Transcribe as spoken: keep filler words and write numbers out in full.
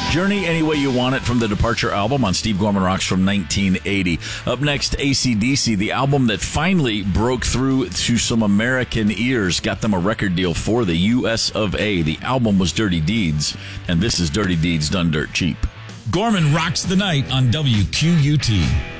Journey Any Way You Want It from the Departure album on Steve Gorman Rocks from nineteen eighty. Up next, A C D C, the album that finally broke through to some American ears, got them a record deal for the U S of A. The album was Dirty Deeds, and this is Dirty Deeds Done Dirt Cheap. Gorman rocks the night on W Q U T.